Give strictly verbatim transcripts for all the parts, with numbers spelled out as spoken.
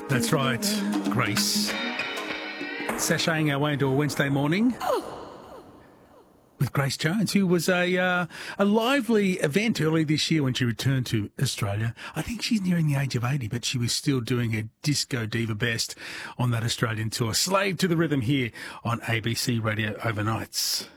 That's right, Grace. Sashaying our way into a Wednesday morning with Grace Jones, who was a uh, a lively event early this year when she returned to Australia. I think she's nearing the age of eighty, but she was still doing her disco diva best on that Australian tour. Slave to the rhythm here on A B C Radio Overnights.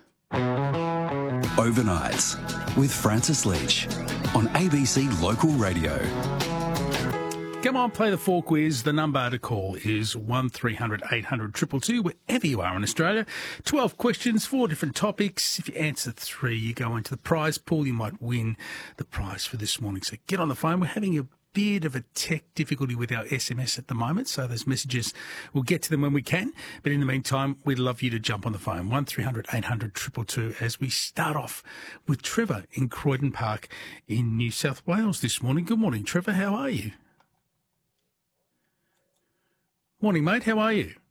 Overnights with Francis Leach on A B C Local Radio. Come on, play the four quiz. The number to call is one three hundred eight hundred two two two, wherever you are in Australia. twelve questions, four different topics. If you answer three, you go into the prize pool. You might win the prize for this morning. So get on the phone. We're having a bit of a tech difficulty with our S M S at the moment, so those messages, we'll get to them when we can. But in the meantime, we'd love you to jump on the phone, one three hundred eight hundred two two two, as we start off with Trevor in Croydon Park in New South Wales this morning. Good morning, Trevor. How are you? Morning, mate. How are you?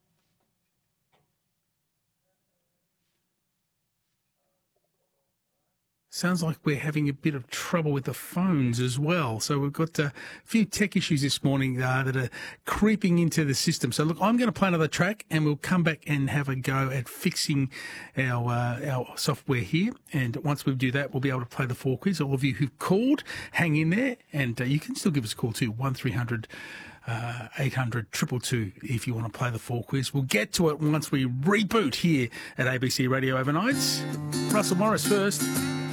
Sounds like we're having a bit of trouble with the phones as well. So we've got a few tech issues this morning uh, that are creeping into the system. So look, I'm going to play another track and we'll come back and have a go at fixing our uh, our software here. And once we do that, we'll be able to play the four quiz. All of you who've called, hang in there, and uh, you can still give us a call too, one three hundred Uh, eight hundred two two two if you want to play the four quiz. We'll get to it once we reboot here at A B C Radio Overnights. Russell Morris first.